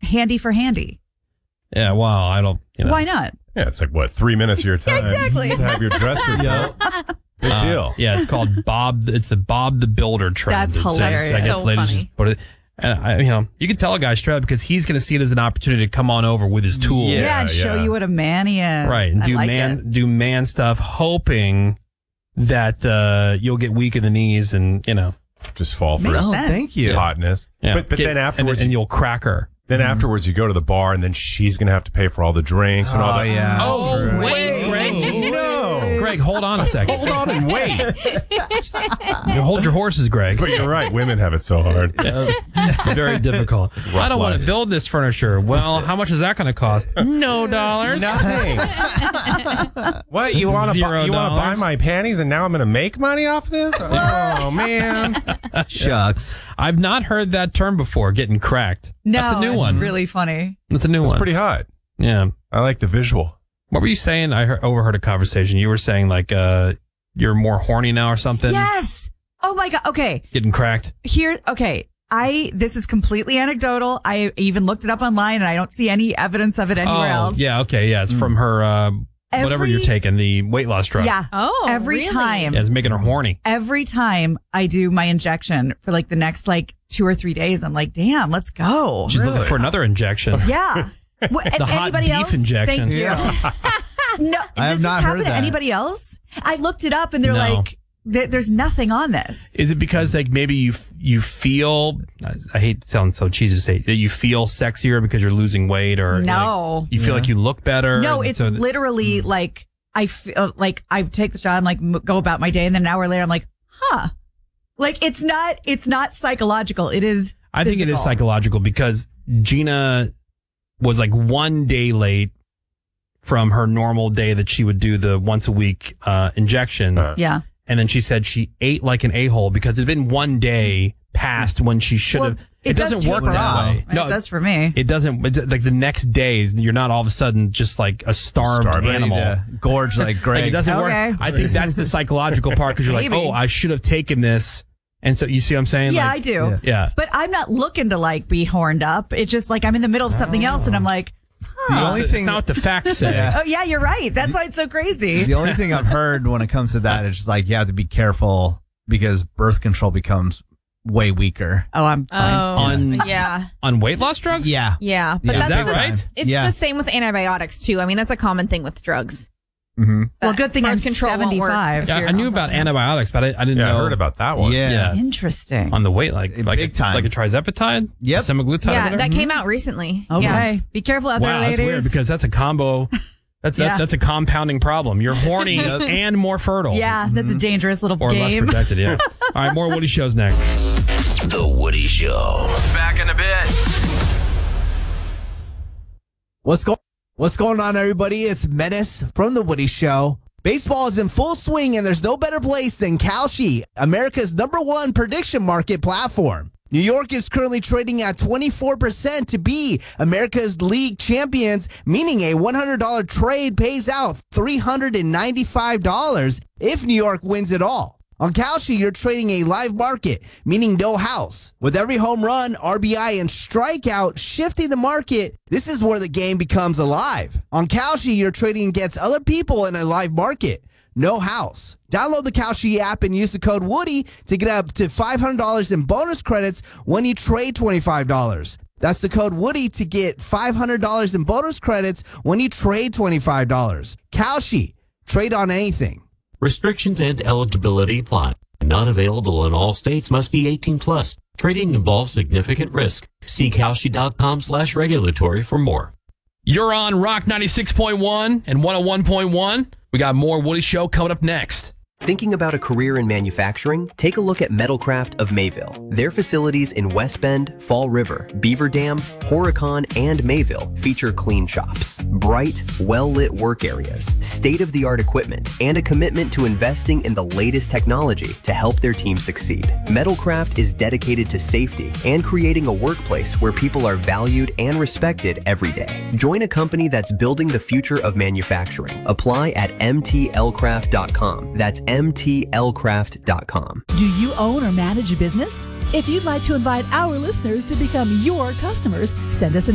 handy for handy. Yeah, well, I don't. Why not? Yeah, it's like, what, 3 minutes of your time? Exactly. To have your dresser built. Big deal. Yeah, it's called Bob. It's the Bob the Builder trend. That's hilarious. I guess So ladies funny. just put it. And you can tell a guy straight up because he's going to see it as an opportunity to come on over with his tools. Yeah, and show you what a man he is. Right, and I do man stuff, hoping that you'll get weak in the knees and just fall for Makes his sense. Thank you. hotness. yeah. But then afterwards, and you'll crack her. then afterwards you go to the bar, and then she's going to have to pay for all the drinks and all that. yeah. Oh, wait, Greg. No. Greg, hold on a second. Hold on and wait. Hold your horses, Greg. But you're right. Women have it so hard. It's very difficult. I don't want to life. build this furniture. Well, how much is that going to cost? No dollars. Nothing. What, you want to $0. buy my panties and now I'm going to make money off this? Oh, man. Shucks. I've not heard that term before, getting cracked. No, That's a new it's one. really funny. That's a new It's one. pretty hot. Yeah. I like the visual. What were you saying? I overheard a conversation. You were saying like you're more horny now or something? Yes. Oh my God. Okay. Getting cracked? This is completely anecdotal. I even looked it up online and I don't see any evidence of it anywhere else. Yeah, okay, yeah. It's from her, whatever you're taking, the weight loss drug. Yeah. Oh, Every really? time. Yeah, it's making her horny. Every time I do my injection for like the next 2 or 3 days, I'm like, damn, let's go. She's looking for another injection. Yeah. The hot anybody beef else? injection. Thank you. No, I have does not this happen heard to that. anybody else? I looked it up and they're No. like, there's nothing on this. Is it because like maybe you feel, I hate to sound so cheesy to say, that you feel sexier because you're losing weight or No. like, you feel like you look better? No, and it's so literally like I feel like I take the shot, I'm like go about my day, and then an hour later I'm like, huh. Like it's not psychological. It is. I think it is physical. psychological because Gina was like 1 day late from her normal day that she would do the once a week injection. Yeah. And then she said she ate like an a-hole because it had been 1 day past when she should have. Well, it does doesn't work taper that off. way. It does for me. It doesn't. It's like the next days, you're not all of a sudden just like a starved animal. Yeah. Gorge like Greg. Like it doesn't Okay. work. I think that's the psychological part because you're like, Maybe. oh, I should have taken this. And so you see what I'm saying? Yeah, like, I do. Yeah. But I'm not looking to be horned up. It's just like I'm in the middle of something else and I'm like, The only It's thing not what the facts say. Yeah. oh yeah, you're right. That's why it's so crazy. The only thing I've heard when it comes to that is just like you have to be careful because birth control becomes way weaker. Oh, I'm fine. On Yeah. on weight loss drugs? Yeah. Yeah. But Yeah. Is that's that the, right? It's Yeah. the same with antibiotics, too. I mean, that's a common thing with drugs. Mm-hmm. Well, good thing I'm Birth control won't work 75. if Yeah, you're I knew on about something else. antibiotics, but I didn't Yeah, know. I heard about that one. Yeah. Interesting. On the weight, like Big a, time. like a trizepatide? Yep. Semaglutide? or Yeah, whatever? that came out recently. Okay. Yeah. Be careful out there, Wow, ladies. that's weird because that's a combo. Yeah. That's a compounding problem. You're horny and more fertile. Yeah, that's a dangerous little Or less game. protected, yeah. All right, more Woody Shows next. The Woody Show. Back in a bit. What's going on, everybody? It's Menace from The Woody Show. Baseball is in full swing, and there's no better place than Kalshi, America's #1 prediction market platform. New York is currently trading at 24% to be America's league champions, meaning a $100 trade pays out $395 if New York wins it all. On Kalshi, you're trading a live market, meaning no house. With every home run, RBI, and strikeout shifting the market, this is where the game becomes alive. On Kalshi, you're trading against other people in a live market. No house. Download the Kalshi app and use the code Woody to get up to $500 in bonus credits when you trade $25. That's the code Woody to get $500 in bonus credits when you trade $25. Kalshi. Trade on anything. Restrictions and eligibility apply. Not available in all states. Must be 18 plus. Trading involves significant risk. See Kalshi.com/regulatory for more. You're on Rock 96.1 and 101.1. We got more Woody Show coming up next. Thinking about a career in manufacturing? Take a look at Metalcraft of Mayville. Their facilities in West Bend, Fall River, Beaver Dam, Horicon, and Mayville feature clean shops, bright, well-lit work areas, state-of-the-art equipment, and a commitment to investing in the latest technology to help their team succeed. Metalcraft is dedicated to safety and creating a workplace where people are valued and respected every day. Join a company that's building the future of manufacturing. Apply at mtlcraft.com. That's mtlcraft.com. Do you own or manage a business? If you'd like to invite our listeners to become your customers, send us an